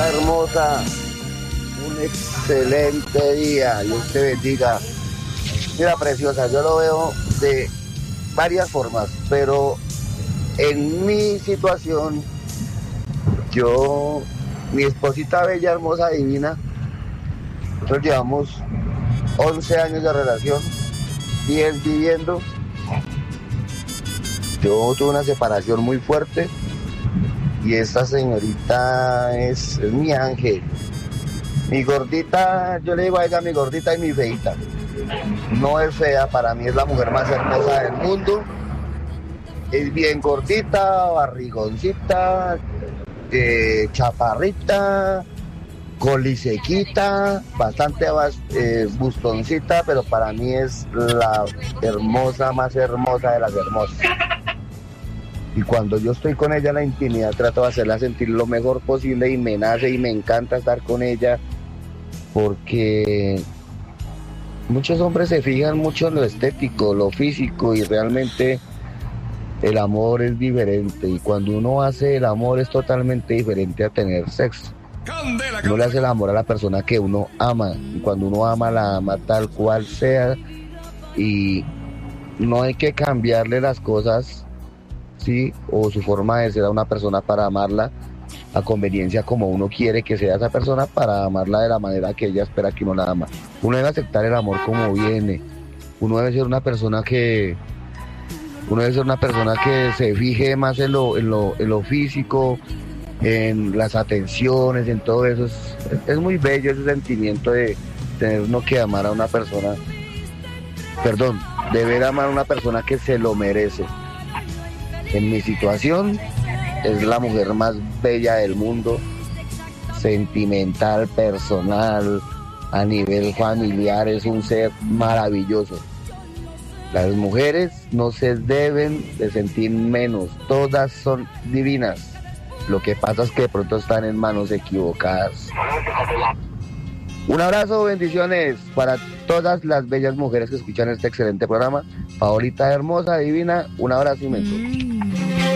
hermosa, un excelente día, Dios te bendiga. Mira, preciosa, yo lo veo de varias formas, pero en mi situación, mi esposita bella, hermosa, divina, nosotros llevamos 11 años de relación, 10 viviendo. Yo tuve una separación muy fuerte y esta señorita es mi ángel. Mi gordita, yo le digo a ella mi gordita y mi feita. No es fea, para mí es la mujer más hermosa del mundo. Es bien gordita, barrigoncita, chaparrita, colisequita, bastante bustoncita, pero para mí es la hermosa, más hermosa de las hermosas. Y cuando yo estoy con ella en la intimidad, trato de hacerla sentir lo mejor posible y me nace y me encanta estar con ella, porque muchos hombres se fijan mucho en lo estético, lo físico, y realmente el amor es diferente, y cuando uno hace el amor es totalmente diferente a tener sexo. Uno le hace el amor a la persona que uno ama, y cuando uno ama, la ama tal cual sea, y no hay que cambiarle las cosas, ¿sí? O su forma de ser a una persona para amarla a conveniencia, como uno quiere que sea esa persona, para amarla de la manera que ella espera que uno la ama. Uno debe aceptar el amor como viene. Uno debe ser una persona que se fije más en lo físico, en las atenciones, en todo eso. Es muy bello ese sentimiento de tener uno que amar a una persona, deber amar a una persona que se lo merece. En mi situación es la mujer más bella del mundo, sentimental, personal, a nivel familiar, es un ser maravilloso. Las mujeres no se deben de sentir menos, todas son divinas. Lo que pasa es que de pronto están en manos equivocadas. Un abrazo, bendiciones para todas las bellas mujeres que escuchan este excelente programa. Paolita hermosa, divina, un abrazo inmenso.